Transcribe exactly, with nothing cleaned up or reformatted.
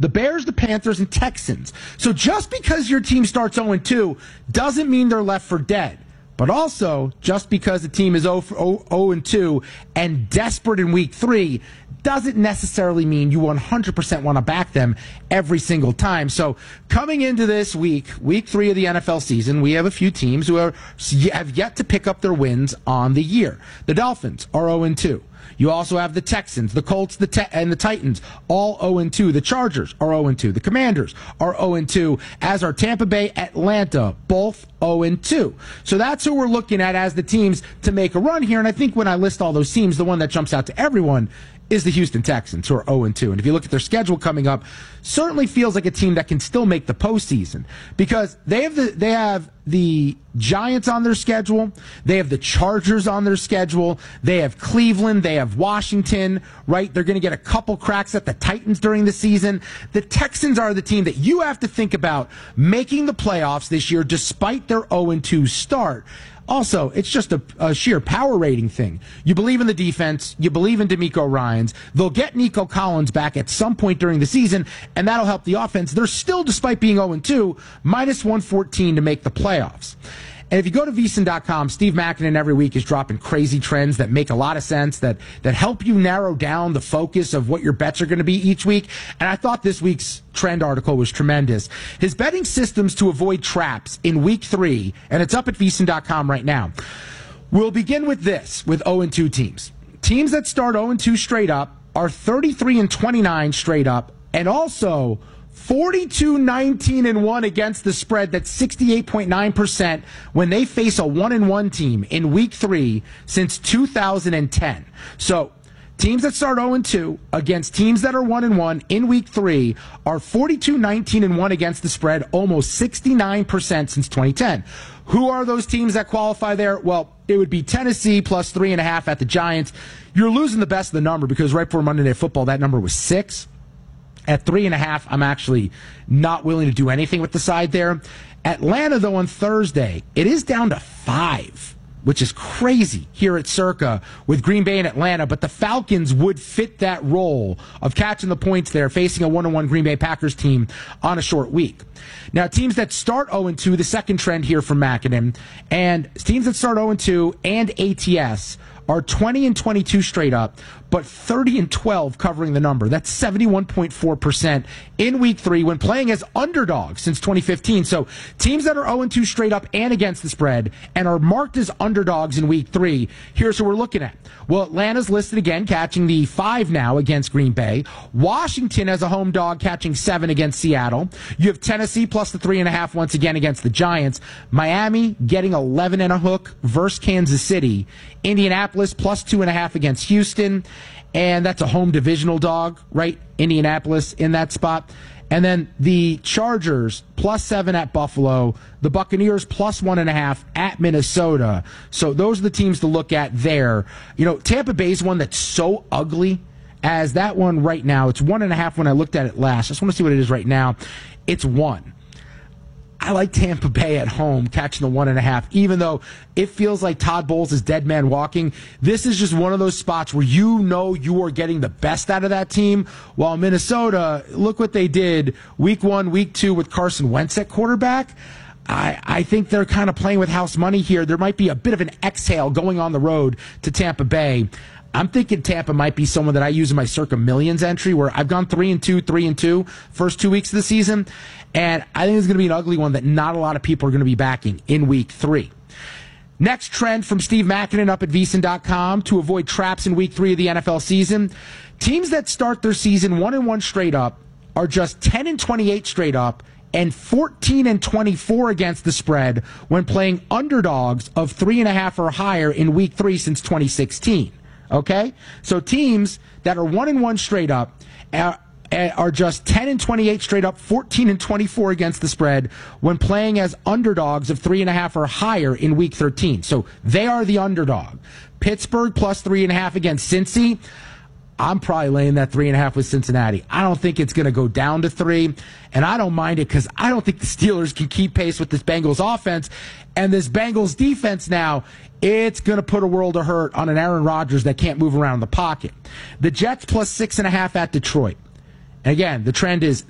the Bears, the Panthers, and Texans. So just because your team starts oh and two doesn't mean they're left for dead. But also, just because the team is oh and two and desperate in week three doesn't necessarily mean you one hundred percent want to back them every single time. So coming into this week, week three of the N F L season, we have a few teams who are, have yet to pick up their wins on the year. The Dolphins are oh and two. You also have the Texans, the Colts, the te- and the Titans, all oh and two. The Chargers are oh and two. The Commanders are oh and two, as are Tampa Bay, Atlanta, both oh and two. So that's who we're looking at as the teams to make a run here. And I think when I list all those teams, the one that jumps out to everyone is the Houston Texans, who are oh and two. And if you look at their schedule coming up, certainly feels like a team that can still make the postseason, because they have the they have the Giants on their schedule, they have the Chargers on their schedule, they have Cleveland, they have Washington, right? They're going to get a couple cracks at the Titans during the season. The Texans are the team that you have to think about making the playoffs this year despite their oh and two start. Also, it's just a, a sheer power rating thing. You believe in the defense. You believe in DeMeco Ryans. They'll get Nico Collins back at some point during the season, and that'll help the offense. They're still, despite being oh and two, minus one fourteen to make the playoffs. And if you go to V S I N dot com, Steve Makinen every week is dropping crazy trends that make a lot of sense, that, that help you narrow down the focus of what your bets are going to be each week. And I thought this week's trend article was tremendous. His betting systems to avoid traps in week three, and it's up at V S I N dot com right now. We'll begin with this, with oh and two teams. Teams that start oh and two straight up are thirty-three and twenty-nine straight up, and also forty-two, nineteen, and one against the spread. That's sixty-eight point nine percent when they face a one and one team in week three since two thousand ten. So teams that start oh and two against teams that are one and one in week three are forty-two, nineteen, and one against the spread, almost sixty-nine percent since twenty ten. Who are those teams that qualify there? Well, it would be Tennessee plus three and a half at the Giants. You're losing the best of the number, because right before Monday Night Football, that number was six. At three and a half, I'm actually not willing to do anything with the side there. Atlanta, though, on Thursday, it is down to five, which is crazy here at Circa with Green Bay and Atlanta. But the Falcons would fit that role of catching the points there, facing a one and one Green Bay Packers team on a short week. Now, teams that start oh and two, the second trend here from Makinen, and teams that start oh and two and A T S are twenty and twenty-two straight up, but thirty and twelve covering the number. That's seventy-one point four percent in week three when playing as underdogs since twenty fifteen. So teams that are oh and two straight up and against the spread and are marked as underdogs in week three, here's who we're looking at. Well, Atlanta's listed again, catching the five now against Green Bay. Washington as a home dog, catching seven against Seattle. You have Tennessee plus the three and a half once again against the Giants. Miami getting eleven and a hook versus Kansas City. Indianapolis plus two and a half against Houston. And that's a home divisional dog, right? Indianapolis in that spot. And then the Chargers plus seven at Buffalo. The Buccaneers plus one and a half at Minnesota. So those are the teams to look at there. You know, Tampa Bay's one that's so ugly as that one right now. It's one and a half when I looked at it last. I just want to see what it is right now. It's one. I like Tampa Bay at home catching the one and a half, even though it feels like Todd Bowles is dead man walking. This is just one of those spots where you know you are getting the best out of that team. While Minnesota, look what they did week one, week two with Carson Wentz at quarterback. I, I think they're kind of playing with house money here. There might be a bit of an exhale going on the road to Tampa Bay. I'm thinking Tampa might be someone that I use in my Circa Millions entry, where I've gone three and two, three and two first two weeks of the season, and I think it's going to be an ugly one that not a lot of people are going to be backing in week three. Next trend from Steve Makinen up at V S I N dot com to avoid traps in week three of the N F L season. Teams that start their season one and one straight up are just ten and twenty-eight straight up and fourteen and twenty-four against the spread when playing underdogs of three and a half or higher in week three since twenty sixteen. Okay, so teams that are one and one straight up are, are just ten and twenty-eight straight up, fourteen and twenty-four against the spread when playing as underdogs of three and a half or higher in week thirteen. So they are the underdog. Pittsburgh plus three and a half against Cincy. I'm probably laying that three and a half with Cincinnati. I don't think it's going to go down to three, and I don't mind it because I don't think the Steelers can keep pace with this Bengals offense, and this Bengals defense now, it's going to put a world of hurt on an Aaron Rodgers that can't move around the pocket. The Jets plus six and a half at Detroit. And again, the trend is